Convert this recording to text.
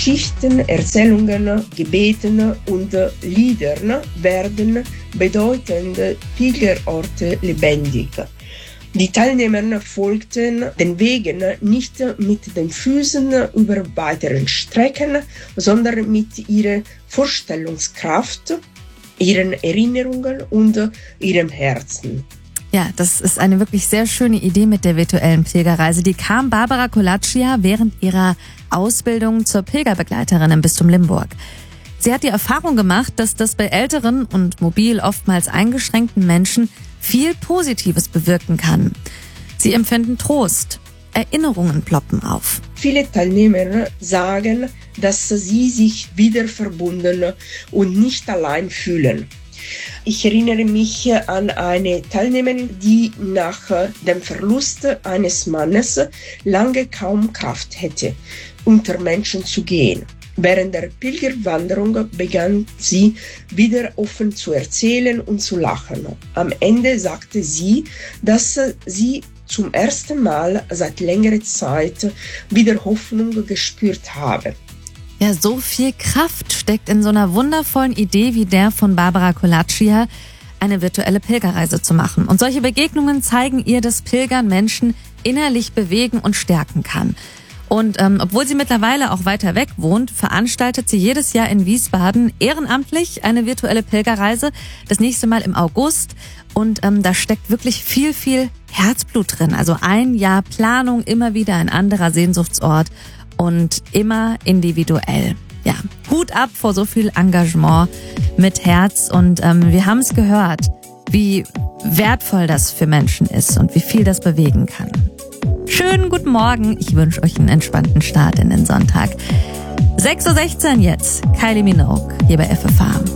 Geschichten, Erzählungen, Gebeten und Liedern werden bedeutende Pilgerorte lebendig. Die Teilnehmer folgten den Wegen nicht mit den Füßen über weiteren Strecken, sondern mit ihrer Vorstellungskraft, ihren Erinnerungen und ihrem Herzen. Ja, das ist eine wirklich sehr schöne Idee mit der virtuellen Pilgerreise. Die kam Barbara Kolaccia während ihrer Ausbildung zur Pilgerbegleiterin im Bistum Limburg. Sie hat die Erfahrung gemacht, dass das bei älteren und mobil oftmals eingeschränkten Menschen viel Positives bewirken kann. Sie empfinden Trost, Erinnerungen ploppen auf. Viele Teilnehmer sagen, dass sie sich wieder verbunden und nicht allein fühlen. Ich erinnere mich an eine Teilnehmerin, die nach dem Verlust eines Mannes lange kaum Kraft hätte, unter Menschen zu gehen. Während der Pilgerwanderung begann sie wieder offen zu erzählen und zu lachen. Am Ende sagte sie, dass sie zum ersten Mal seit längerer Zeit wieder Hoffnung gespürt habe. Ja, so viel Kraft steckt in so einer wundervollen Idee wie der von Barbara Kolaccia, eine virtuelle Pilgerreise zu machen. Und solche Begegnungen zeigen ihr, dass Pilgern Menschen innerlich bewegen und stärken kann. Und obwohl sie mittlerweile auch weiter weg wohnt, veranstaltet sie jedes Jahr in Wiesbaden ehrenamtlich eine virtuelle Pilgerreise. Das nächste Mal im August. Und da steckt wirklich viel, viel Herzblut drin. Also ein Jahr Planung, immer wieder ein anderer Sehnsuchtsort und immer individuell. Ja, Hut ab vor so viel Engagement mit Herz. Und wir haben es gehört, wie wertvoll das für Menschen ist und wie viel das bewegen kann. Schönen guten Morgen. Ich wünsche euch einen entspannten Start in den Sonntag. 6:16 Uhr jetzt. Kylie Minogue hier bei FFH.